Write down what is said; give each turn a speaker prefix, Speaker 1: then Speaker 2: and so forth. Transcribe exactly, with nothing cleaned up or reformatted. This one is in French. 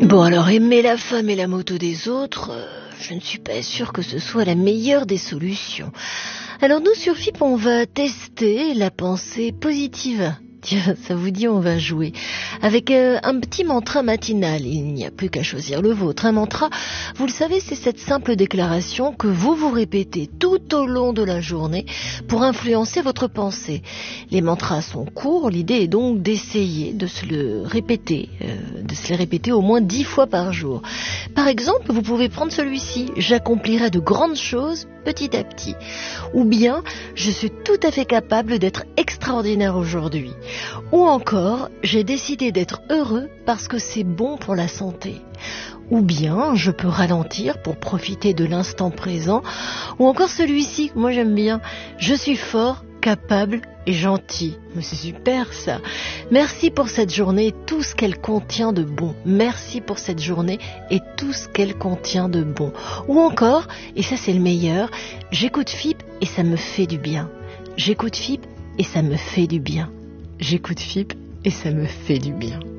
Speaker 1: Bon alors, aimer la femme et la moto des autres, euh, je ne suis pas sûre que ce soit la meilleure des solutions. Alors nous sur F I P, on va tester la pensée positive. Tiens, ça vous dit, on va jouer avec euh, un petit mantra matinal. Il n'y a plus qu'à choisir le vôtre. Un mantra, vous le savez, c'est cette simple déclaration que vous vous répétez tout au long de la journée pour influencer votre pensée. Les mantras sont courts, l'idée est donc d'essayer de se le répéter, euh, de se les répéter au moins dix fois par jour. Par exemple, vous pouvez prendre celui-ci, j'accomplirai de grandes choses petit à petit. Ou bien, je suis tout à fait capable d'être extraordinaire aujourd'hui. Ou encore, j'ai décidé d'être heureux parce que c'est bon pour la santé. Ou bien, je peux ralentir pour profiter de l'instant présent. Ou encore celui-ci, moi j'aime bien, je suis fort, capable et gentil. Mais c'est super ça. Merci pour cette journée et tout ce qu'elle contient de bon. Merci pour cette journée et tout ce qu'elle contient de bon. Ou encore, et ça c'est le meilleur, j'écoute F I P et ça me fait du bien. J'écoute F I P et ça me fait du bien. J'écoute F I P et ça me fait du bien.